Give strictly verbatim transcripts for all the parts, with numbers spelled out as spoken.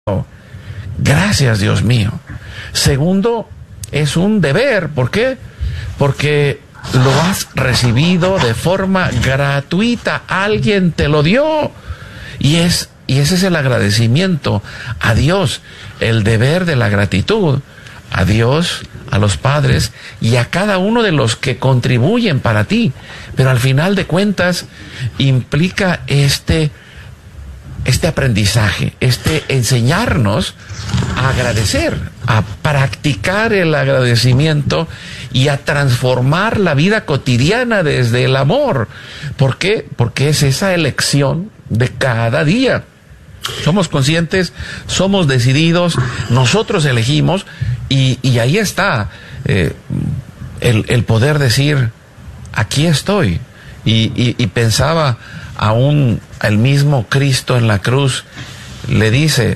Gracias, Dios mío. Segundo, es un deber. ¿Por qué? Porque lo has recibido de forma gratuita. Alguien te lo dio. Y es, y ese es el agradecimiento a Dios, el deber de la gratitud a Dios, a los padres y a cada uno de los que contribuyen para ti. Pero al final de cuentas implica este este aprendizaje, este enseñarnos a agradecer, a practicar el agradecimiento y a transformar la vida cotidiana desde el amor. ¿Por qué? Porque es esa elección de cada día. Somos conscientes, somos decididos, nosotros elegimos y, y ahí está eh, el, el poder decir, aquí estoy. Y, y, y pensaba, aún el mismo Cristo en la cruz le dice,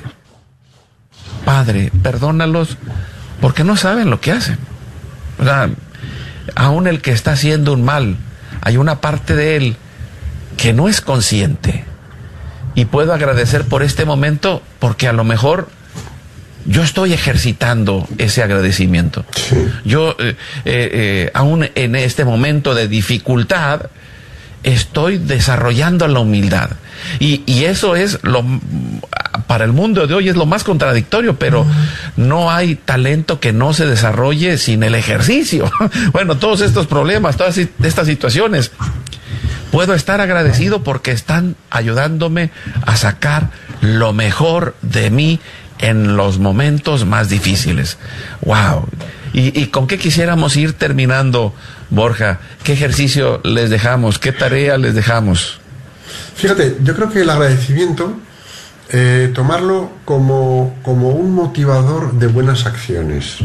Padre, perdónalos porque no saben lo que hacen. O sea, aún el que está haciendo un mal, hay una parte de él que no es consciente. Y puedo agradecer por este momento porque a lo mejor yo estoy ejercitando ese agradecimiento. Sí. Yo, eh, eh, eh, aún en este momento de dificultad, estoy desarrollando la humildad. Y, y eso es lo, para el mundo de hoy es lo más contradictorio, pero no hay talento que no se desarrolle sin el ejercicio. Bueno, todos estos problemas, todas estas situaciones, puedo estar agradecido porque están ayudándome a sacar lo mejor de mí en los momentos más difíciles. ¡Wow! ¿Y, y con qué quisiéramos ir terminando, Borja? ¿Qué ejercicio les dejamos? ¿Qué tarea les dejamos? Fíjate, yo creo que el agradecimiento, eh, tomarlo como, como un motivador de buenas acciones.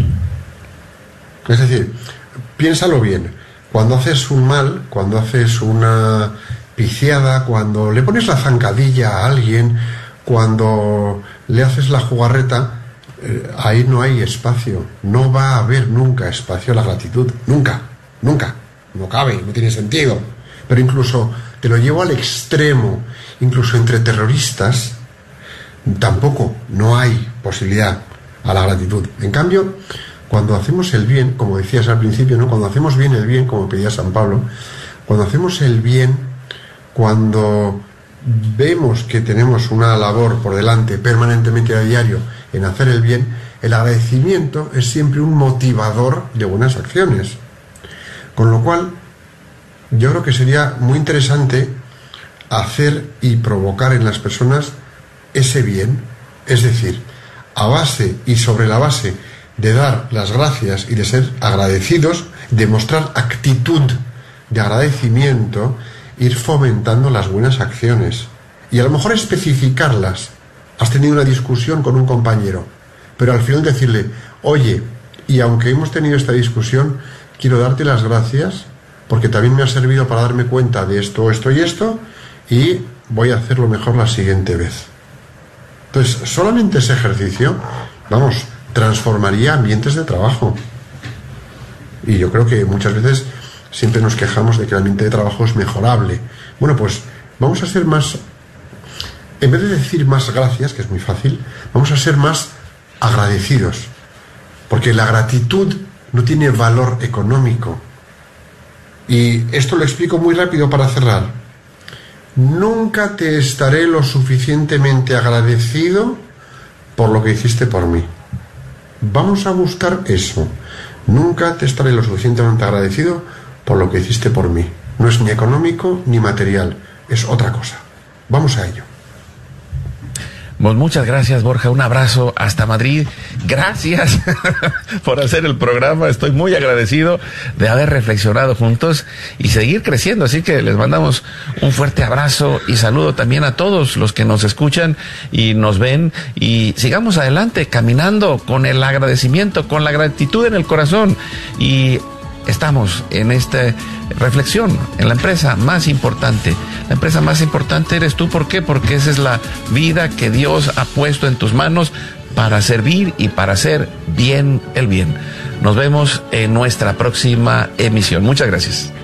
Es decir, piénsalo bien. Cuando haces un mal, cuando haces una piciada, cuando le pones la zancadilla a alguien, cuando le haces la jugarreta, eh, ahí no hay espacio. No va a haber nunca espacio a la gratitud. Nunca, nunca. No cabe, no tiene sentido. Pero incluso te lo llevo al extremo. Incluso entre terroristas, tampoco, no hay posibilidad a la gratitud. En cambio, cuando hacemos el bien, como decías al principio, ¿no? Cuando hacemos bien el bien, como pedía San Pablo, cuando hacemos el bien, cuando vemos que tenemos una labor por delante permanentemente a diario en hacer el bien, el agradecimiento es siempre un motivador de buenas acciones. Con lo cual, yo creo que sería muy interesante hacer y provocar en las personas ese bien, es decir, a base y sobre la base de dar las gracias y de ser agradecidos, demostrar actitud de agradecimiento, ir fomentando las buenas acciones y a lo mejor especificarlas. Has tenido una discusión con un compañero, pero al final decirle, oye, y aunque hemos tenido esta discusión, quiero darte las gracias porque también me ha servido para darme cuenta de esto, esto y esto, y voy a hacerlo mejor la siguiente vez. Entonces, solamente ese ejercicio, vamos, transformaría ambientes de trabajo. Y yo creo que muchas veces siempre nos quejamos de que el ambiente de trabajo es mejorable. Bueno, pues vamos a ser más, en vez de decir más gracias, que es muy fácil, vamos a ser más agradecidos. Porque la gratitud no tiene valor económico. Y esto lo explico muy rápido para cerrar. Nunca te estaré lo suficientemente agradecido por lo que hiciste por mí. Vamos a buscar eso. Nunca te estaré lo suficientemente agradecido por lo que hiciste por mí. No es ni económico ni material, es otra cosa. Vamos a ello. Pues muchas gracias, Borja. Un abrazo hasta Madrid. Gracias por hacer el programa. Estoy muy agradecido de haber reflexionado juntos y seguir creciendo. Así que les mandamos un fuerte abrazo y saludo también a todos los que nos escuchan y nos ven. Y sigamos adelante caminando con el agradecimiento, con la gratitud en el corazón. Y estamos en esta reflexión en la empresa más importante. La empresa más importante eres tú. ¿Por qué? Porque esa es la vida que Dios ha puesto en tus manos para servir y para hacer bien el bien. Nos vemos en nuestra próxima emisión. Muchas gracias.